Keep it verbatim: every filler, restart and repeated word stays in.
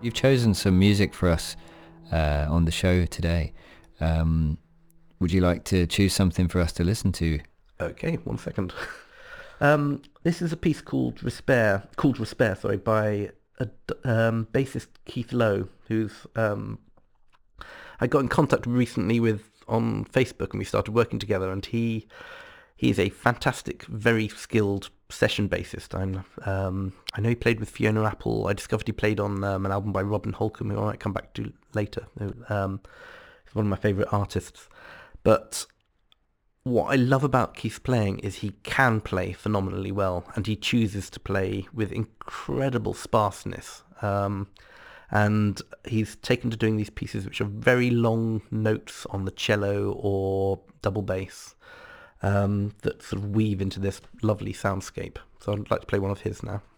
You've chosen some music for us uh, on the show today. Um, would you like to choose something for us to listen to? Okay, one second. Um, this is a piece called Respair, called Respair, sorry, by a d- um, bassist Keith Lowe, who's um, I got in contact recently with on Facebook, and we started working together. And he he is a fantastic, very skilled session bassist. I'm um, I know he played with Fiona Apple. I discovered he played on um, an album by Robin Holcomb, who I might come back to later. Um, he's one of my favourite artists, but what I love about Keith's playing is he can play phenomenally well, and he chooses to play with incredible sparseness. Um, and he's taken to doing these pieces which are very long notes on the cello or double bass um, that sort of weave into this lovely soundscape. So I'd like to play one of his now.